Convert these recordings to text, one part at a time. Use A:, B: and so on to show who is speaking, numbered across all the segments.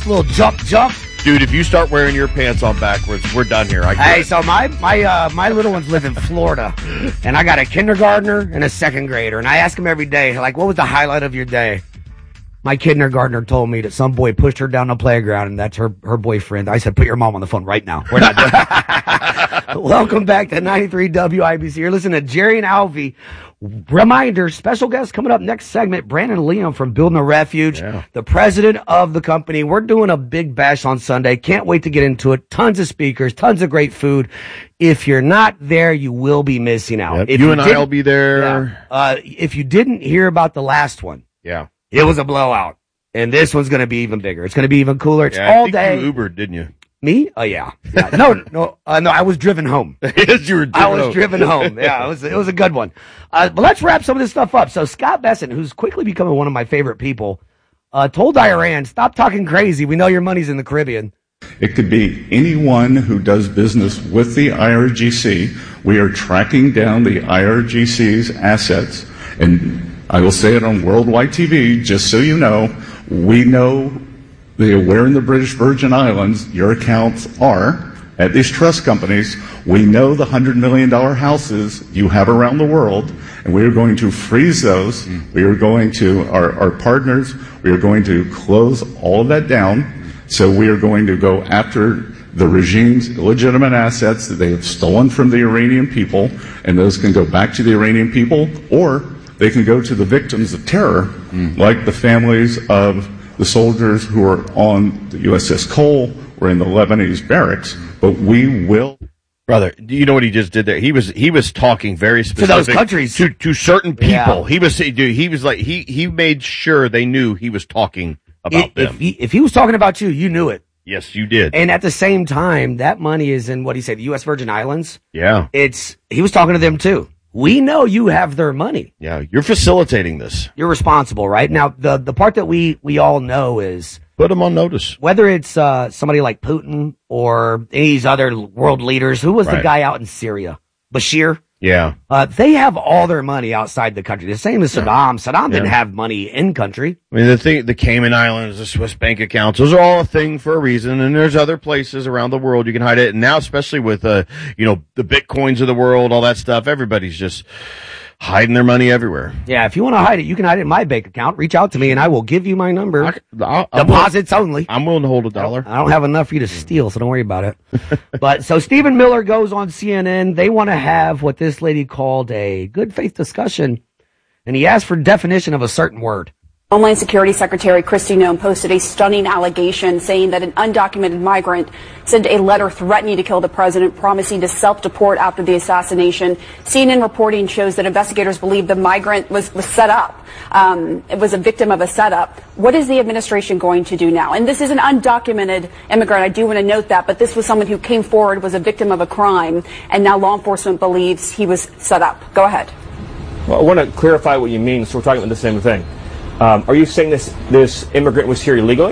A: little jump.
B: Dude, if you start wearing your pants on backwards, we're done here.
A: Hey, so my little ones live in Florida, and I got a kindergartner and a second grader, and I ask them every day, like, what was the highlight of your day? My kindergartner told me that some boy pushed her down the playground, and that's her boyfriend. I said, put your mom on the phone right now. We're not doing it. Welcome back to 93 WIBC. You're listening to Jerry and Alvy. Reminder, special guest coming up next segment, Brandon Liam from Building a Refuge, the president of the company. We're doing a big bash on Sunday. Can't wait to get into it. Tons of speakers, tons of great food. If you're not there, you will be missing out.
B: Yep.
A: If
B: you and I will be there.
A: If you didn't hear about the last one, it was a blowout. And this one's going to be even bigger. It's going to be even cooler. It's all day.
B: You Ubered, didn't you?
A: Me? Oh, yeah. No, I was driven home.
B: Yes, you were
A: driven home. Yeah, it was a good one. But let's wrap some of this stuff up. So Scott Bessent, who's quickly becoming one of my favorite people, told Iran, stop talking crazy. We know your money's in the Caribbean.
C: It could be anyone who does business with the IRGC. We are tracking down the IRGC's assets. And I will say it on worldwide TV, just so you know, we know where in the British Virgin Islands your accounts are at these trust companies. We know the $100 million houses you have around the world, and we are going to freeze those. We are going to, our partners, we are going to close all of that down. So we are going to go after the regime's illegitimate assets that they have stolen from the Iranian people, and those can go back to the Iranian people, or they can go to the victims of terror, like the families of the soldiers who are on the USS Cole or in the Lebanese barracks. But we will.
B: Brother, do you know what he just did there? He was talking very specific
A: to those countries,
B: to certain people. Yeah. He made sure they knew he was talking about them.
A: If he was talking about you, you knew it.
B: Yes, you did.
A: And at the same time, that money is in, what he said, the U.S. Virgin Islands.
B: Yeah.
A: He was talking to them too. We know you have their money.
B: Yeah, you're facilitating this.
A: You're responsible, right? Now, the part that we all know is...
B: Put them on notice.
A: Whether it's somebody like Putin or any of these other world leaders. Who was the guy out in Syria? Bashir?
B: Yeah.
A: They have all their money outside the country. The same as Saddam. Saddam didn't have money in country.
B: I mean, the Cayman Islands, the Swiss bank accounts, those are all a thing for a reason. And there's other places around the world you can hide it. And now, especially with, the Bitcoins of the world, all that stuff, everybody's just hiding their money everywhere.
A: Yeah, if you want to hide it, you can hide it in my bank account. Reach out to me, and I will give you my number. Deposits only.
B: I'm willing to hold $1.
A: I don't have enough for you to steal, so don't worry about it. But so Stephen Miller goes on CNN. They want to have what this lady called a good faith discussion, and he asked for definition of a certain word.
D: Homeland Security Secretary Kristi Noem posted a stunning allegation saying that an undocumented migrant sent a letter threatening to kill the president, promising to self-deport after the assassination. CNN reporting shows that investigators believe the migrant was set up. It was a victim of a setup. What is the administration going to do now? And this is an undocumented immigrant. I do want to note that, but this was someone who came forward, was a victim of a crime, and now law enforcement believes he was set up. Go ahead.
E: Well, I want to clarify what you mean, so we're talking about the same thing. Are you saying this immigrant was here illegally?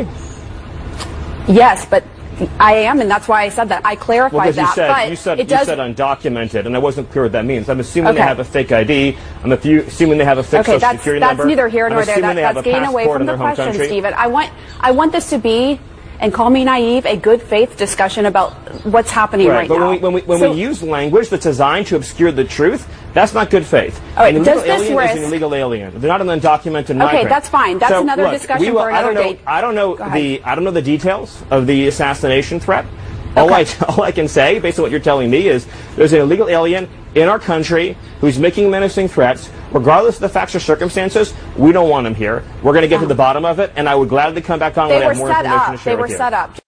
D: Yes, but I am, and that's why I said that. I clarified that.
E: You said undocumented, and I wasn't clear what that means. I'm assuming they have a fake ID. I'm assuming they have a fake social security number.
D: That's neither here nor there. That's getting away from the question, Stephen. I want this to be, and call me naive, a good faith discussion about what's happening right now.
E: When we use language that's designed to obscure the truth, that's not good faith.
D: All right,
E: an illegal alien is an illegal alien. They're not an undocumented migrant.
D: Okay, that's fine. That's another discussion for another date.
E: I don't know the details of the assassination threat. All I can say, based on what you're telling me, is there's an illegal alien in our country who's making menacing threats. Regardless of the facts or circumstances, we don't want him here. We're going to get to the bottom of it, and I would gladly come back on when I have more information to share with you.
D: They were set up.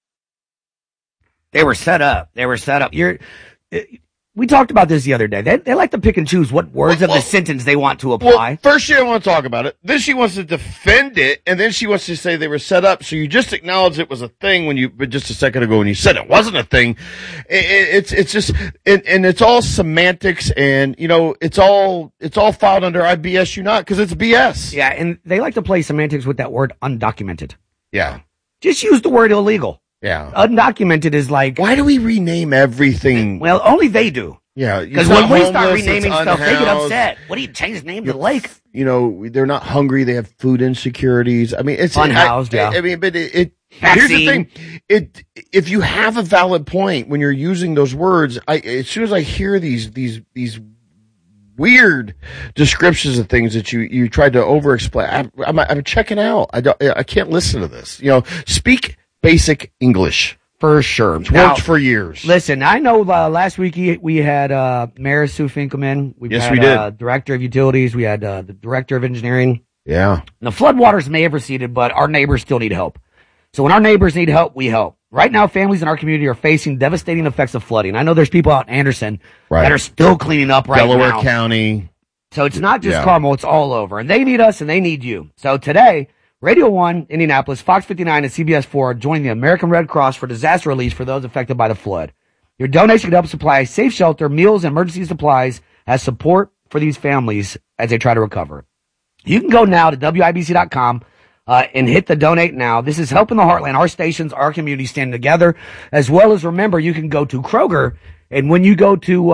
A: They were set up. They were set up. We talked about this the other day. They like to pick and choose what words of the sentence they want to apply.
B: Well, first she didn't want to talk about it. Then she wants to defend it, and then she wants to say they were set up. So you just acknowledged it was a thing but just a second ago when you said it wasn't a thing. It's just, and it's all semantics, and it's all filed under IBS you not because it's BS.
A: Yeah, and they like to play semantics with that word undocumented.
B: Yeah,
A: just use the word illegal.
B: Yeah.
A: Undocumented is like...
B: Why do we rename everything?
A: Well, only they do.
B: Yeah.
A: Because when we start renaming stuff, they get upset. What do you change the name to the lake?
B: They're not hungry. They have food insecurities. I mean, it's...
A: Unhoused, yeah.
B: I mean, but it
A: Vaccine.
B: Here's the thing. If you have a valid point when you're using those words, as soon as I hear these weird descriptions of things that you tried to over-explain, I'm checking out. I can't listen to this. Speak basic English.
A: For sure.
B: It's worked for years.
A: Listen, I know last week we had Mayor Sue Finkelman. We did. Director of Utilities. We had the Director of Engineering.
B: Yeah.
A: The floodwaters may have receded, but our neighbors still need help. So when our neighbors need help, we help. Right now, families in our community are facing devastating effects of flooding. I know there's people out in Anderson that are still cleaning up right now.
B: Delaware County.
A: So it's not just Carmel, it's all over. And they need us and they need you. So today, Radio 1, Indianapolis, Fox 59, and CBS 4 are joining the American Red Cross for disaster relief for those affected by the flood. Your donation can help supply safe shelter, meals, and emergency supplies as support for these families as they try to recover. You can go now to WIBC.com and hit the donate now. This is helping the heartland, our stations, our community stand together, as well as remember, you can go to Kroger, and when you go to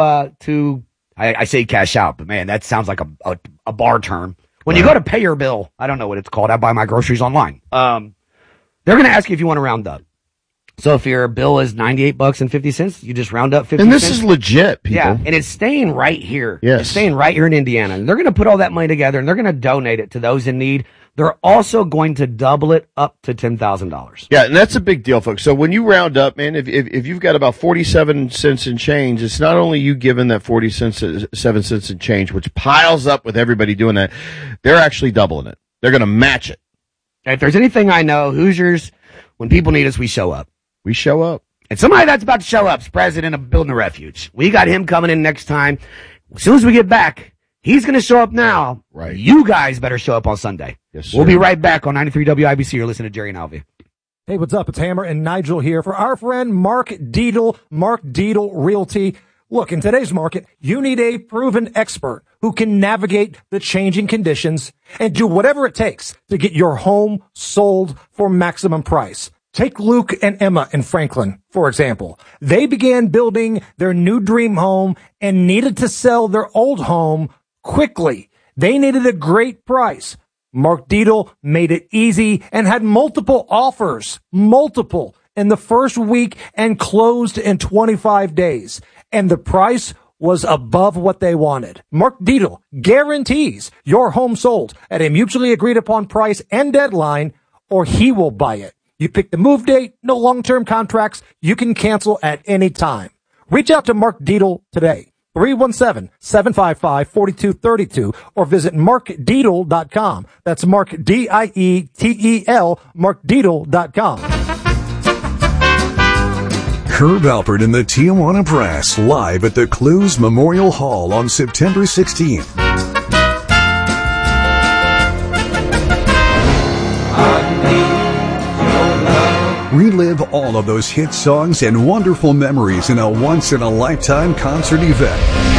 A: I say cash out, but man, that sounds like a bar term. When you go to pay your bill, I don't know what it's called. I buy my groceries online. They're going to ask you if you want to round up. So if your bill is $98.50, you just round up 50
B: And this
A: cents.
B: is legit, people.
A: Yeah, and it's staying right here.
B: Yes.
A: It's staying right here in Indiana. And they're going to put all that money together, and they're going to donate it to those in need. They're also going to double it up to $10,000.
B: Yeah, and that's a big deal, folks. So when you round up, man, if you've got about 47 cents in change, it's not only you giving that 47 cents in change, which piles up with everybody doing that. They're actually doubling it. They're going to match it.
A: If there's anything I know, Hoosiers, when people need us, we show up.
B: We show up.
A: And somebody that's about to show up is president of Building a Refuge. We got him coming in next time. As soon as we get back, he's going to show up now.
B: Right.
A: You guys better show up on Sunday.
B: Yes, sir.
A: We'll be right back on 93 WIBC. You're listening to Jerry and Alvy.
F: Hey, what's up? It's Hammer and Nigel here for our friend Mark Deedle, Mark Deedle Realty. Look, in today's market, you need a proven expert who can navigate the changing conditions and do whatever it takes to get your home sold for maximum price. Take Luke and Emma in Franklin, for example. They began building their new dream home and needed to sell their old home quickly. They needed a great price. Mark Deedle made it easy and had multiple offers, in the first week and closed in 25 days. And the price was above what they wanted. Mark Deedle guarantees your home sold at a mutually agreed upon price and deadline, or he will buy it. You pick the move date, no long-term contracts. You can cancel at any time. Reach out to Mark Deedle today, 317-755-4232, or visit markdeedle.com. That's Mark, D-I-E-T-E-L, markdeedle.com.
G: Herb Alpert and the Tijuana Brass live at the Clues Memorial Hall on September 16th. Relive all of those hit songs and wonderful memories in a once-in-a-lifetime concert event.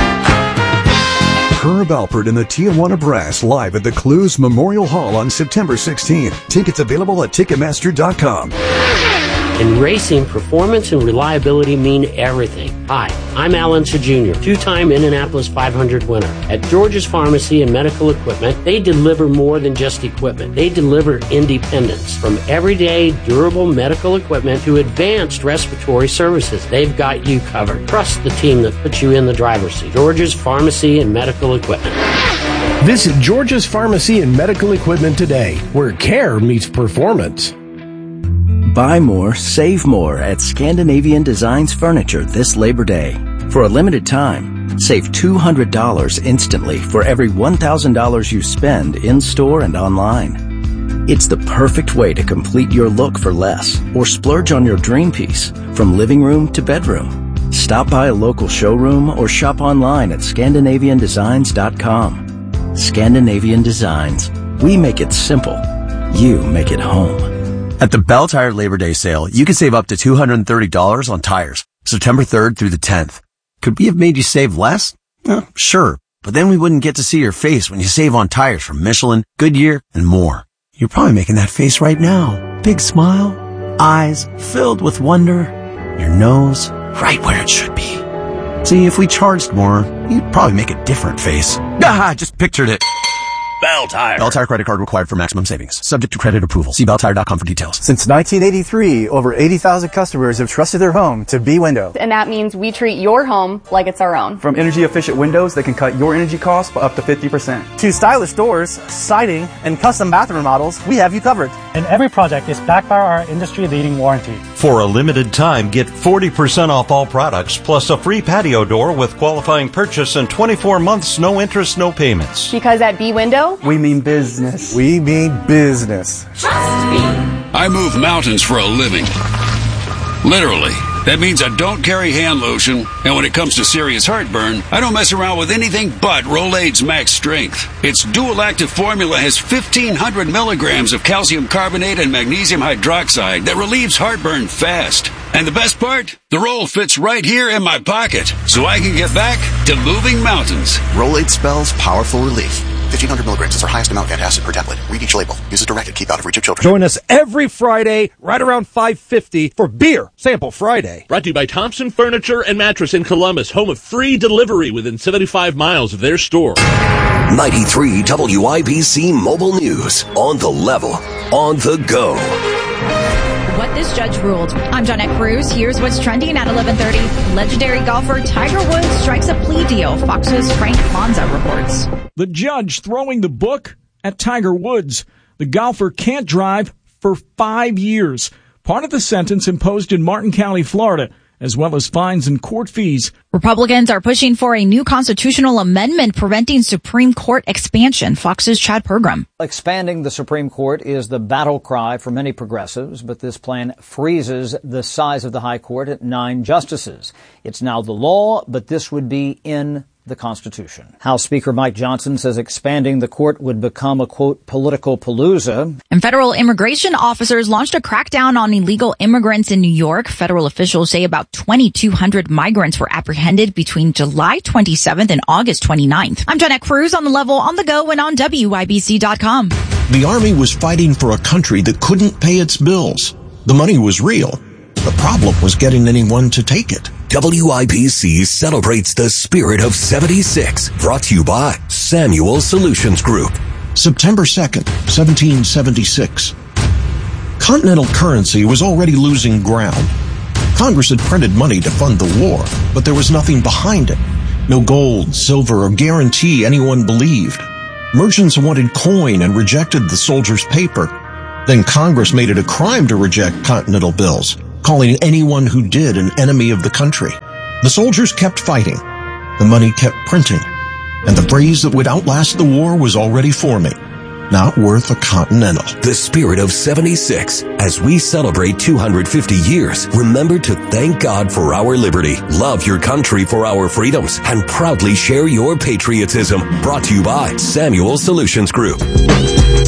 G: Herb Alpert and the Tijuana Brass live at the Clues Memorial Hall on September 16th. Tickets available at Ticketmaster.com.
H: In racing, performance and reliability mean everything. Hi, I'm Alan Jr., two-time Indianapolis 500 winner. At George's Pharmacy and Medical Equipment, they deliver more than just equipment. They deliver independence. From everyday, durable medical equipment to advanced respiratory services, they've got you covered. Trust the team that puts you in the driver's seat. George's Pharmacy and Medical Equipment.
I: Visit George's Pharmacy and Medical Equipment today, where care meets performance.
J: Buy more, save more at Scandinavian Designs Furniture this Labor Day. For a limited time, save $200 instantly for every $1,000 you spend in-store and online. It's the perfect way to complete your look for less or splurge on your dream piece from living room to bedroom. Stop by a local showroom or shop online at ScandinavianDesigns.com. Scandinavian Designs. We make it simple. You make it home.
K: At the Bell Tire Labor Day sale, you can save up to $230 on tires, September 3rd through the 10th. Could we have made you save less? Sure, but then we wouldn't get to see your face when you save on tires from Michelin, Goodyear, and more. You're probably making that face right now. Big smile, eyes filled with wonder, your nose right where it should be. See, if we charged more, you'd probably make a different face. I just pictured it.
L: Bell Tire.
K: Bell Tire credit card required for maximum savings. Subject to credit approval. See belltire.com for details.
M: Since 1983, over 80,000 customers have trusted their home to B-Window.
N: And that means we treat your home like it's our own.
O: From energy-efficient windows that can cut your energy costs by up to 50%.
P: To stylish doors, siding, and custom bathroom remodels, we have you covered.
Q: And every project is backed by our industry-leading warranty.
R: For a limited time, get 40% off all products, plus a free patio door with qualifying purchase and 24 months, no interest, no payments.
N: Because at B-Window,
O: we mean business.
M: We mean business.
L: Trust me. I move mountains for a living. Literally. That means I don't carry hand lotion, and when it comes to serious heartburn, I don't mess around with anything but Rolaids Max Strength. Its dual-active formula has 1,500 milligrams of calcium carbonate and magnesium hydroxide that relieves heartburn fast. And the best part? The roll fits right here in my pocket, so I can get back to moving mountains.
S: Rolaids spells powerful relief. 1,500 milligrams is our highest amount of antacid per tablet. Read each label. Use as directed. Keep out of reach of children.
F: Join us every Friday, right around 5:50 for Beer Sample Friday.
T: Brought to you by Thompson Furniture and Mattress in Columbus, home of free delivery within 75 miles of their store.
L: 93 WIBC Mobile News. On the level. On the go.
U: What this judge ruled. I'm Jonette Cruz. Here's what's trending at 11:30. Legendary golfer Tiger Woods strikes a plea deal. Fox's Frank Monza reports.
V: The judge throwing the book at Tiger Woods. The golfer can't drive for 5 years. Part of the sentence imposed in Martin County, Florida, as well as fines and court fees.
U: Republicans are pushing for a new constitutional amendment preventing Supreme Court expansion. Fox's Chad Pergram.
W: Expanding the Supreme Court is the battle cry for many progressives, but this plan freezes the size of the High Court at 9 justices. It's now the law, but this would be in the Constitution. House Speaker Mike Johnson says expanding the court would become a, quote, political palooza.
U: And federal immigration officers launched a crackdown on illegal immigrants in New York. Federal officials say about 2,200 migrants were apprehended between July 27th and August 29th. I'm Jonette Cruz on the level, on the go, and on WIBC.com.
X: The Army was fighting for a country that couldn't pay its bills. The money was real. The problem was getting anyone to take it.
L: WIBC celebrates the spirit of 76. Brought to you by Samuel Solutions Group.
X: September 2nd, 1776. Continental currency was already losing ground. Congress had printed money to fund the war, but there was nothing behind it. No gold, silver, or guarantee anyone believed. Merchants wanted coin and rejected the soldiers' paper. Then Congress made it a crime to reject Continental bills, calling anyone who did an enemy of the country. The soldiers kept fighting. The money kept printing. And the phrase that would outlast the war was already forming. Not worth a Continental.
L: The spirit of 76. As we celebrate 250 years, remember to thank God for our liberty, love your country for our freedoms, and proudly share your patriotism. Brought to you by Samuel Solutions Group.